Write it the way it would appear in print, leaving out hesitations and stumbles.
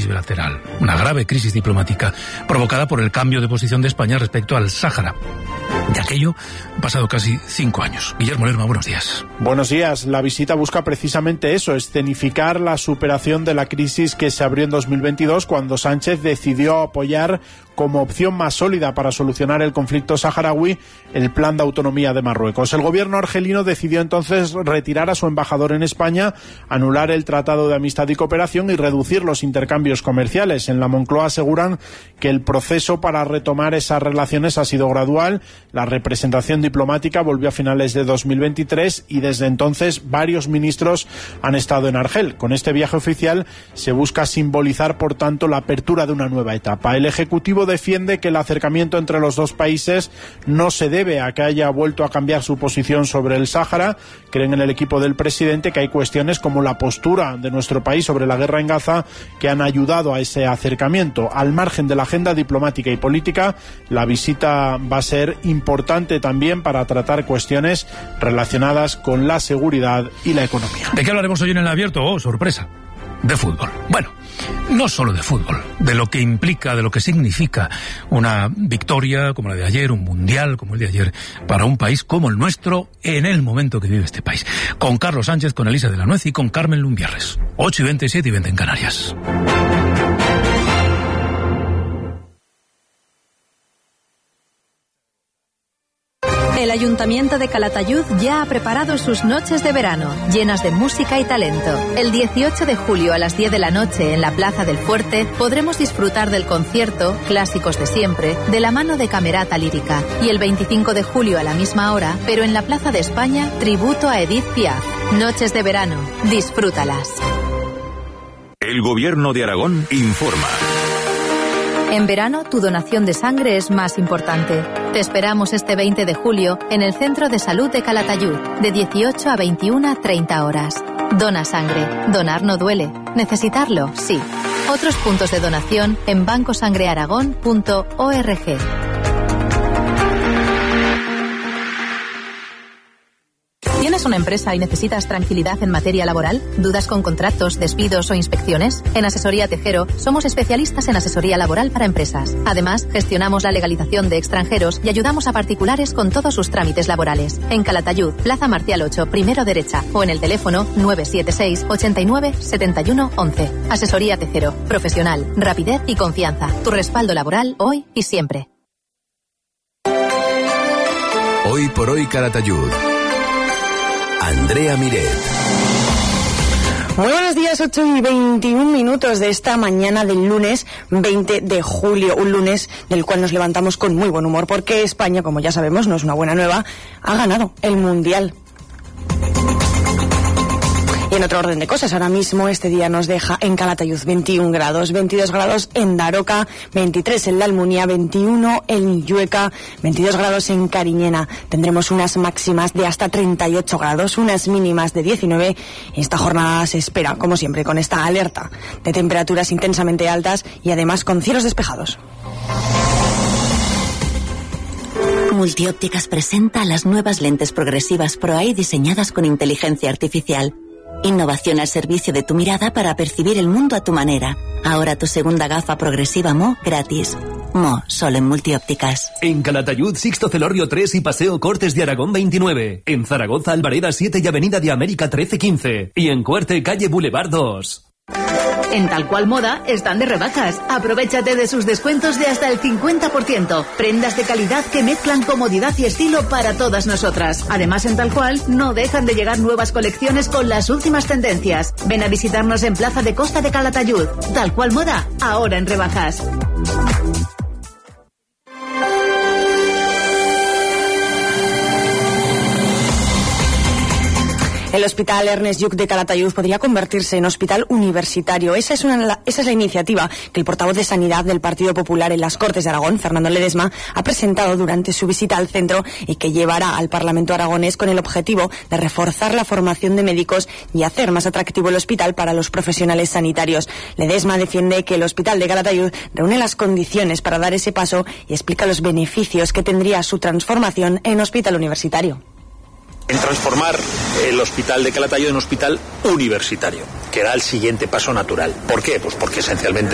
crisis bilateral, una grave crisis diplomática provocada por el cambio de posición de España respecto al Sáhara. De aquello han pasado casi 5 años. Guillermo Lerma, buenos días. Buenos días. La visita busca precisamente eso, escenificar la superación de la crisis que se abrió en 2022 cuando Sánchez decidió apoyar como opción más sólida para solucionar el conflicto saharaui el plan de autonomía de Marruecos. El gobierno argelino decidió entonces retirar a su embajador en España, anular el Tratado de Amistad y Cooperación y reducir los intercambios comerciales. En la Moncloa aseguran que el proceso para retomar esas relaciones ha sido gradual. La representación diplomática volvió a finales de 2023 y desde entonces varios ministros han estado en Argel. Con este viaje oficial se busca simbolizar, por tanto, la apertura de una nueva etapa. El Ejecutivo defiende que el acercamiento entre los dos países no se debe a que haya vuelto a cambiar su posición sobre el Sáhara. Creen en el equipo del presidente que hay cuestiones como la postura de nuestro país sobre la guerra en Gaza que han ayudado a ese acercamiento. Al margen de la agenda diplomática y política, la visita va a ser importante también para tratar cuestiones relacionadas con la seguridad y la economía. ¿De qué hablaremos hoy en el abierto? Oh, sorpresa. De fútbol. Bueno, no solo de fútbol, de lo que implica, de lo que significa una victoria como la de ayer, un mundial como el de ayer, para un país como el nuestro en el momento que vive este país. Con Carlos Sánchez, con Elisa de la Nuez y con Carmen Lumbierres. 8:20, 7:20 en Canarias. El Ayuntamiento de Calatayud ya ha preparado sus noches de verano, llenas de música y talento. El 18 de julio a las 10 de la noche en la Plaza del Fuerte podremos disfrutar del concierto Clásicos de Siempre de la mano de Camerata Lírica. Y el 25 de julio a la misma hora, pero en la Plaza de España, tributo a Edith Piaf. Noches de verano, disfrútalas. El Gobierno de Aragón informa. En verano, tu donación de sangre es más importante. Te esperamos este 20 de julio en el Centro de Salud de Calatayud, de 18 a 21:30 horas. Dona sangre. Donar no duele. Necesitarlo, sí. Otros puntos de donación en bancosangrearagón.org. ¿Tienes una empresa y necesitas tranquilidad en materia laboral? ¿Dudas con contratos, despidos o inspecciones? En Asesoría Tejero somos especialistas en asesoría laboral para empresas. Además, gestionamos la legalización de extranjeros y ayudamos a particulares con todos sus trámites laborales. En Calatayud, Plaza Marcial 8, primero derecha, o en el teléfono 976 89 71 11. Asesoría Tejero, profesional, rapidez y confianza. Tu respaldo laboral hoy y siempre. Hoy por hoy Calatayud. Andrea Miret. Muy buenos días, 8:21 de esta mañana del lunes 20 de julio, un lunes del cual nos levantamos con muy buen humor porque España, como ya sabemos, no es una buena nueva, ha ganado el Mundial. Y en otro orden de cosas, ahora mismo este día nos deja en Calatayud 21 grados, 22 grados en Daroca, 23 en La Almunia, 21 en Llueca, 22 grados en Cariñena. Tendremos unas máximas de hasta 38 grados, unas mínimas de 19. Esta jornada se espera, como siempre, con esta alerta de temperaturas intensamente altas y además con cielos despejados. Multiópticas presenta las nuevas lentes progresivas Pro-Eye diseñadas con inteligencia artificial. Innovación al servicio de tu mirada para percibir el mundo a tu manera. Ahora tu segunda gafa progresiva Mo gratis. Mo, solo en Multiópticas. En Calatayud, Sixto Celorrio 3 y Paseo Cortes de Aragón 29. En Zaragoza, Albareda 7 y Avenida de América 13-15. Y en Cuerte, calle Boulevard 2. En Tal Cual Moda están de rebajas. Aprovéchate de sus descuentos de hasta el 50%. Prendas de calidad que mezclan comodidad y estilo para todas nosotras. Además, en Tal Cual no dejan de llegar nuevas colecciones con las últimas tendencias. Ven a visitarnos en Plaza de Costa de Calatayud. Tal Cual Moda, ahora en rebajas. El Hospital Ernest Lluch de Calatayud podría convertirse en hospital universitario. Esa es la iniciativa que el portavoz de Sanidad del Partido Popular en las Cortes de Aragón, Fernando Ledesma, ha presentado durante su visita al centro y que llevará al Parlamento aragonés con el objetivo de reforzar la formación de médicos y hacer más atractivo el hospital para los profesionales sanitarios. Ledesma defiende que el Hospital de Calatayud reúne las condiciones para dar ese paso y explica los beneficios que tendría su transformación en hospital universitario. En transformar el Hospital de Calatayud en hospital universitario, que da el siguiente paso natural. ¿Por qué? Pues porque esencialmente